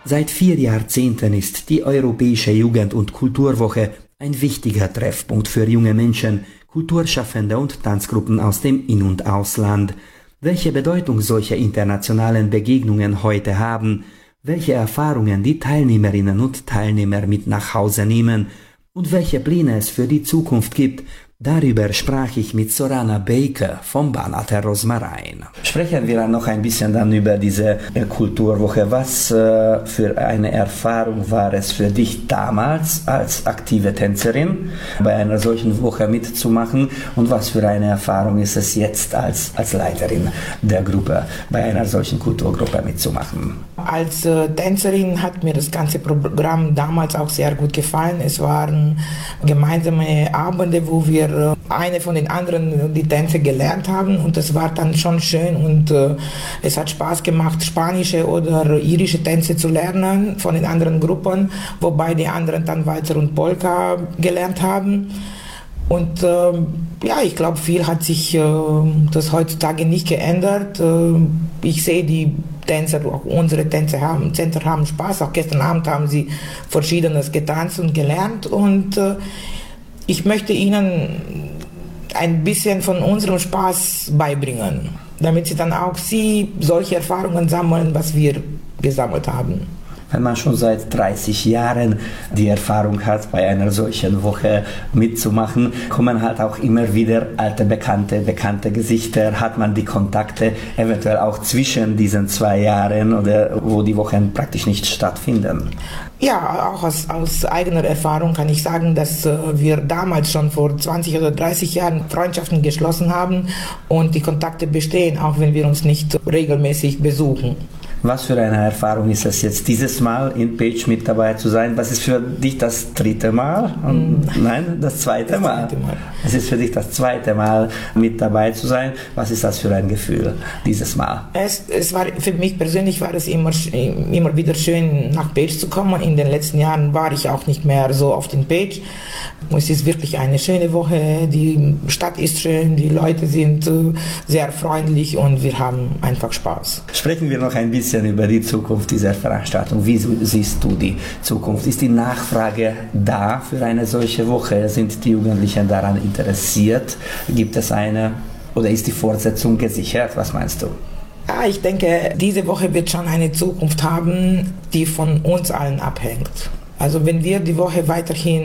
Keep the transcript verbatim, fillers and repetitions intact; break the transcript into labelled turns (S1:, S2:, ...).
S1: Seit vier Jahrzehnten ist die Europäische Jugend- und Kulturwoche ein wichtiger Treffpunkt für junge Menschen, Kulturschaffende und Tanzgruppen aus dem In- und Ausland. Welche Bedeutung solche internationalen Begegnungen heute haben, welche Erfahrungen die Teilnehmerinnen und Teilnehmer mit nach Hause nehmen und welche Pläne es für die Zukunft gibt, darüber sprach ich mit Sorana Baker vom Banater Rosmarin. Sprechen wir noch ein bisschen dann über diese Kulturwoche. Was äh, für eine Erfahrung war es für dich damals als aktive Tänzerin, bei einer solchen Woche mitzumachen, und was für eine Erfahrung ist es jetzt als, als Leiterin der Gruppe, bei einer solchen Kulturgruppe mitzumachen?
S2: Als äh, Tänzerin hat mir das ganze Programm damals auch sehr gut gefallen. Es waren gemeinsame Abende, wo wir eine von den anderen die Tänze gelernt haben, und das war dann schon schön, und äh, es hat Spaß gemacht, spanische oder irische Tänze zu lernen von den anderen Gruppen, wobei die anderen dann Walzer und Polka gelernt haben. Und äh, ja, ich glaube, viel hat sich äh, das heutzutage nicht geändert. Äh, ich sehe, die Tänzer, auch unsere Tänzer haben, Tänzer haben Spaß. Auch gestern Abend haben sie Verschiedenes getanzt und gelernt, und äh, ich möchte Ihnen ein bisschen von unserem Spaß beibringen, damit Sie dann auch Sie solche Erfahrungen sammeln, was wir gesammelt haben.
S1: Wenn man schon seit dreißig Jahren die Erfahrung hat, bei einer solchen Woche mitzumachen, kommen halt auch immer wieder alte Bekannte, bekannte Gesichter, hat man die Kontakte eventuell auch zwischen diesen zwei Jahren, oder wo die Wochen praktisch nicht stattfinden.
S2: Ja, auch aus, aus eigener Erfahrung kann ich sagen, dass äh, wir damals schon vor zwanzig oder dreißig Jahren Freundschaften geschlossen haben, und die Kontakte bestehen, auch wenn wir uns nicht regelmäßig besuchen.
S1: Was für eine Erfahrung ist es jetzt, dieses Mal in Pécs mit dabei zu sein? Was ist für dich das dritte Mal? Und mm. Nein, das zweite das Mal. Zweite Mal. Es ist für dich das zweite Mal mit dabei zu sein. Was ist das für ein Gefühl dieses Mal?
S2: Es, es war, für mich persönlich war es immer, immer wieder schön, nach Pécs zu kommen. In den letzten Jahren war ich auch nicht mehr so oft in Pécs. Es ist wirklich eine schöne Woche. Die Stadt ist schön, die Leute sind sehr freundlich, und wir haben einfach Spaß.
S1: Sprechen wir noch ein bisschen über die Zukunft dieser Veranstaltung. Wie siehst du die Zukunft? Ist die Nachfrage da für eine solche Woche? Sind die Jugendlichen daran interessiert? Gibt es eine, oder ist die Fortsetzung gesichert? Was meinst du?
S2: Ja, ich denke, diese Woche wird schon eine Zukunft haben, die von uns allen abhängt. Also wenn wir die Woche weiterhin